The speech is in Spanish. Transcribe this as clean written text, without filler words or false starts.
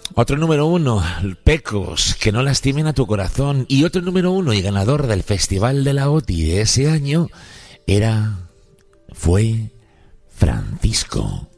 Otro número uno, Pecos, que no lastimen a tu corazón. Y otro número uno y ganador del Festival de la OTI de ese año fue Francisco.